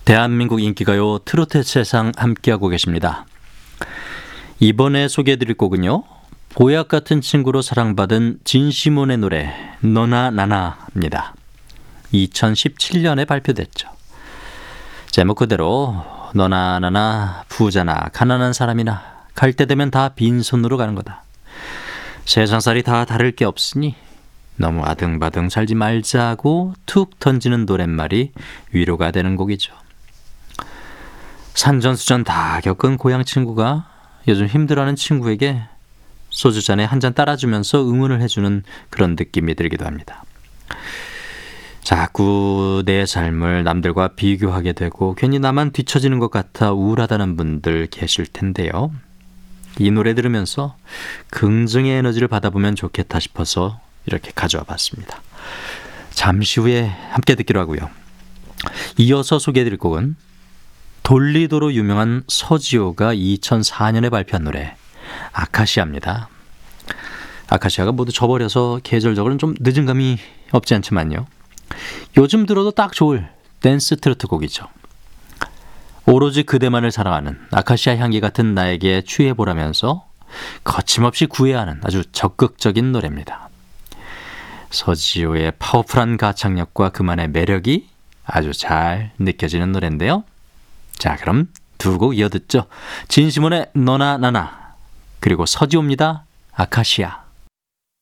대한민국 인기가요 트로트 세상 함께하고 계십니다. 이번에 소개해드릴 곡은요, 보약 같은 친구로 사랑받은 진시몬의 노래 너나 나나입니다. 2017년에 발표됐죠. 제목 그대로 너나 나나 부자나 가난한 사람이나 갈 때 되면 다 빈손으로 가는 거다. 세상살이 다 다를 게 없으니 너무 아등바등 살지 말자고 툭 던지는 노랫말이 위로가 되는 곡이죠. 산전수전 다 겪은 고향 친구가 요즘 힘들어하는 친구에게 소주잔에 한 잔 따라주면서 응원을 해주는 그런 느낌이 들기도 합니다. 자꾸 내 삶을 남들과 비교하게 되고 괜히 나만 뒤처지는 것 같아 우울하다는 분들 계실 텐데요. 이 노래 들으면서 긍정의 에너지를 받아보면 좋겠다 싶어서 이렇게 가져와 봤습니다. 잠시 후에 함께 듣기로 하고요. 이어서 소개해드릴 곡은 돌리도로 유명한 서지호가 2004년에 발표한 노래 아카시아입니다. 아카시아가 모두 져버려서 계절적으로는 좀 늦은 감이 없지 않지만요, 요즘 들어도 딱 좋을 댄스 트로트 곡이죠. 오로지 그대만을 사랑하는 아카시아 향기 같은 나에게 취해보라면서 거침없이 구애하는 아주 적극적인 노래입니다. 서지호의 파워풀한 가창력과 그만의 매력이 아주 잘 느껴지는 노래인데요. 자, 그럼 두 곡 이어 듣죠. 진시몬의 너나 나나, 그리고 서지호입니다. 아카시아.